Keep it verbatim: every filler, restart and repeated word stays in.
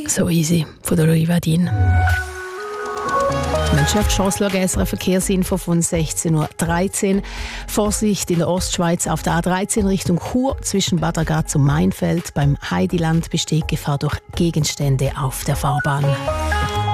So easy, von der Louis Vadin. Mannschaftschance eine Verkehrsinfo von sechzehn Uhr dreizehn. Vorsicht in der Ostschweiz auf der A dreizehn Richtung Chur zwischen Bad Ragaz und Mainfeld. Beim Heidiland besteht Gefahr durch Gegenstände auf der Fahrbahn.